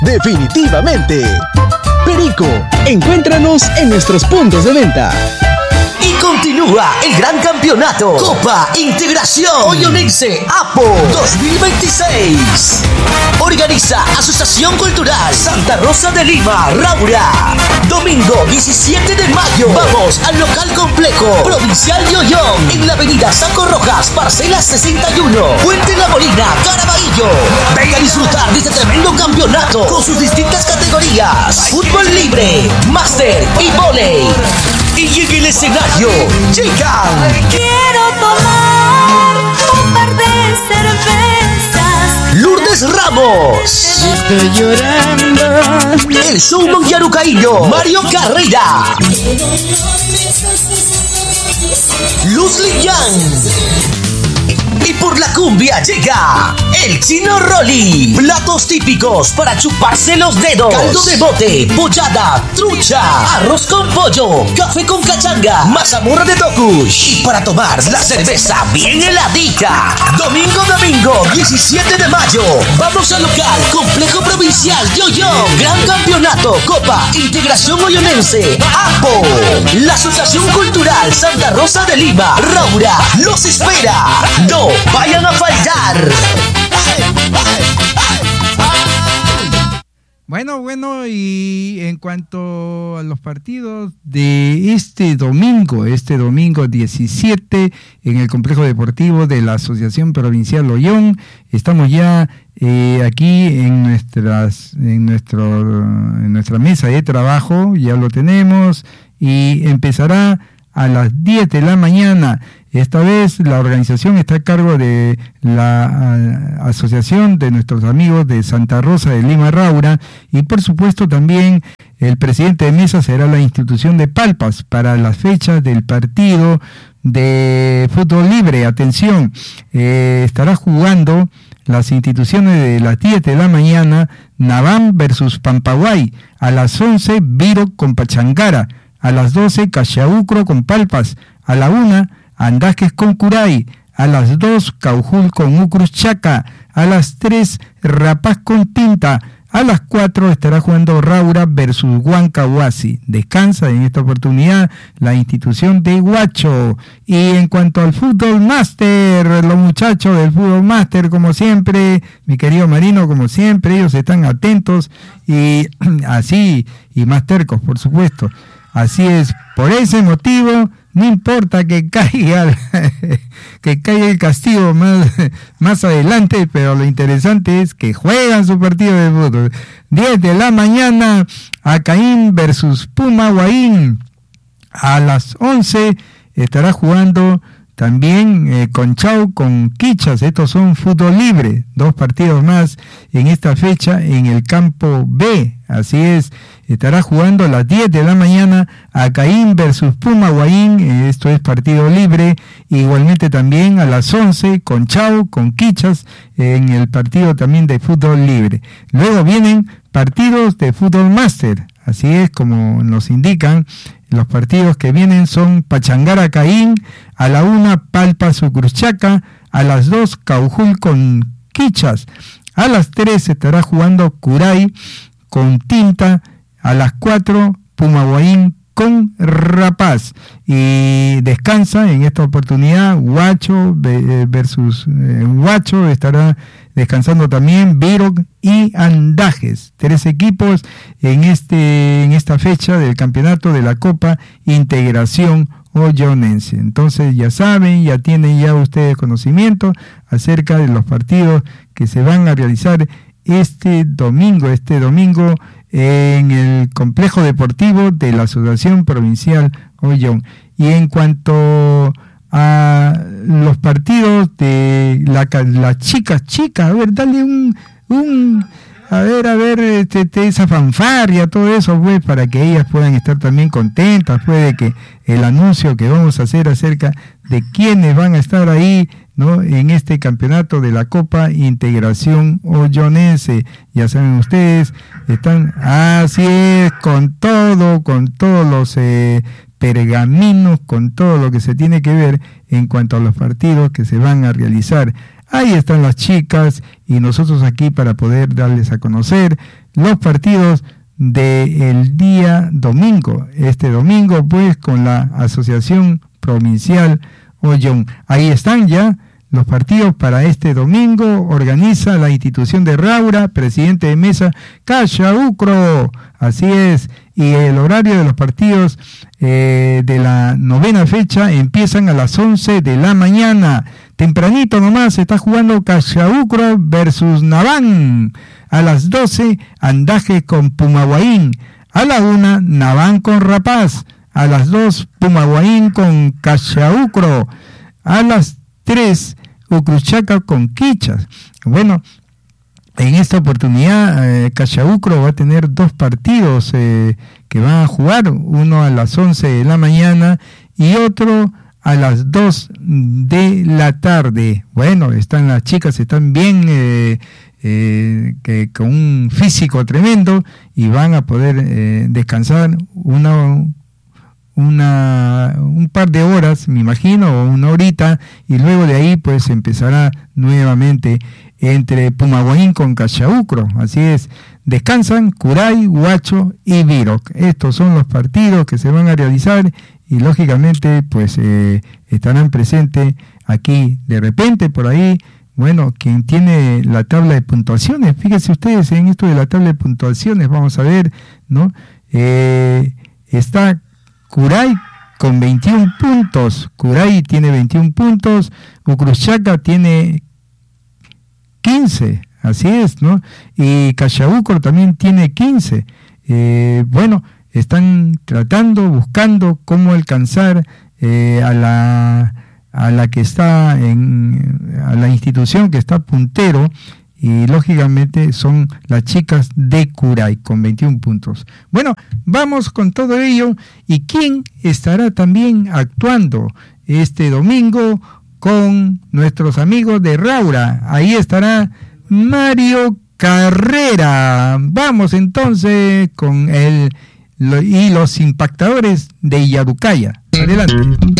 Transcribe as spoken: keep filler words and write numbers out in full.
Definitivamente. Perico, encuéntranos en nuestros puntos de venta. Y continúa el gran campeonato Copa Integración Oyonense APO dos mil veintiséis. Organiza Asociación Cultural Santa Rosa de Lima, Raura. Domingo diecisiete de mayo. Vamos al local complejo Provincial de Ollón en la avenida Saco Rojas, parcela sesenta y uno, Puente La Molina, Caraballo. Venga a disfrutar de este tremendo campeonato con sus distintas categorías: fútbol libre, máster y vóley. Y en el escenario llegan. Quiero tomar un par de cervezas. Lourdes Ramos. Estoy llorando. El showman yarucaíño Mario Carrera. Luz Lillán. Y por la cumbia llega el Chino Rolly. Platos típicos para chuparse los dedos: caldo de bote, pollada, trucha, arroz con pollo, café con cachanga, mazamorra de tokush. Y para tomar la cerveza bien heladita. Domingo, domingo, diecisiete de mayo. Vamos al local Complejo Provincial de Ollón. Gran campeonato Copa Integración Oyonense APO. La Asociación Cultural Santa Rosa de Lima, Raura, los espera. No vayan a faltar. Bueno, bueno, y en cuanto a los partidos de este domingo, este domingo diecisiete, en el Complejo Deportivo de la Asociación Provincial Ollón, estamos ya eh, aquí en nuestras, en nuestro, en nuestra mesa de trabajo, ya lo tenemos, y empezará a las diez de la mañana. Esta vez la organización está a cargo de la a, asociación de nuestros amigos de Santa Rosa de Lima, Raura, y por supuesto también el presidente de mesa será la institución de Palpas para las fechas del partido de fútbol libre. Atención, eh, estará jugando las instituciones de las diez de la mañana, Naván versus Pampaguay, a las once Viro con Pachangara, a las doce Cachaúcro con Palpas, a la una Andasques con Curay, a las dos Caujul con Ucruz Chaca, a las tres Rapaz con Tinta, a las cuatro estará jugando Raura versus Huancahuasi. Descansa en esta oportunidad la institución de Huacho. Y en cuanto al fútbol máster, los muchachos del fútbol máster, como siempre, mi querido Marino, como siempre, ellos están atentos y así, y más tercos, por supuesto. Así es, por ese motivo, no importa que caiga, que caiga el castigo más, más adelante, pero lo interesante es que juegan su partido de fútbol. diez de la mañana, Acaín versus Puma Guaín. A las once estará jugando también eh, Conchao con Quichas. Estos son fútbol libre, dos partidos más en esta fecha en el campo B. Así es, estará jugando a las diez de la mañana Acaín versus Puma Guaín, esto es partido libre. Igualmente también a las once Conchao con Quichas en el partido también de fútbol libre. Luego vienen partidos de fútbol máster, así es como nos indican. Los partidos que vienen son Pachangara Caín, a la una Palpa Sucruchaca, a las dos Caujul con Quichas, a las tres estará jugando Curay con Tinta, a las cuatro Pumaguaín con Rapaz. Y descansa en esta oportunidad Huacho versus eh, Huacho, estará descansando también Viro y Andajes, tres equipos en este en esta fecha del campeonato de la Copa Integración Oyonense. Entonces ya saben, ya tienen ya ustedes conocimiento acerca de los partidos que se van a realizar este domingo, este domingo en el complejo deportivo de la Asociación Provincial Ollón. Y en cuanto a los partidos de la, las chicas, chicas, a ver, dale un, un a ver, a ver, este, este, esa fanfarria, todo eso, pues, para que ellas puedan estar también contentas, pues, de que el anuncio que vamos a hacer acerca de quiénes van a estar ahí, ¿no?, en este campeonato de la Copa Integración Oyonense. Ya saben ustedes, están, así es, con todo, con todos los eh, pergaminos, con todo lo que se tiene que ver en cuanto a los partidos que se van a realizar ahí están las chicas y nosotros aquí para poder darles a conocer los partidos del día domingo, este domingo pues con la Asociación Provincial Ollón. Ahí están ya los partidos para este domingo. Organiza la institución de Raura, presidente de mesa Cachaucro, así es, y el horario de los partidos eh, de la novena fecha empiezan a las once de la mañana. Tempranito nomás se está jugando Cachaucro versus Naván. A las doce, Andaje con Pumahuaín. A la una, Naván con Rapaz. A las dos, Pumahuaín con Cachaucro. A las tres, Ucruchaca con Quichas. Bueno, en esta oportunidad, eh, Cachaucro va a tener dos partidos eh, que van a jugar. Uno a las once de la mañana y otro a las dos de la tarde. Bueno, están las chicas, están bien... Eh, Eh, que con un físico tremendo y van a poder eh, descansar una, una un par de horas, me imagino, o una horita, y luego de ahí pues empezará nuevamente entre Pumahuaín con Cachaucro. Así es, descansan Curay, Huacho y Viroc. Estos son los partidos que se van a realizar y lógicamente pues eh, estarán presentes aquí de repente por ahí. Bueno, quien tiene la tabla de puntuaciones, fíjense ustedes en esto de la tabla de puntuaciones, vamos a ver, ¿no? Eh, está Curay con veintiún puntos, Curay tiene veintiún puntos, Ucruchaca tiene quince, así es, ¿no? Y Cachaucro también tiene quince. Eh, bueno, están tratando, buscando cómo alcanzar eh, a la... a la que está en a la institución que está puntero, y lógicamente son las chicas de Curay con veintiún puntos. Bueno, vamos con todo ello. ¿Y quién estará también actuando este domingo con nuestros amigos de Raura? Ahí estará Mario Carrera. Vamos entonces con el y los impactadores de Yarucaya. Adelante.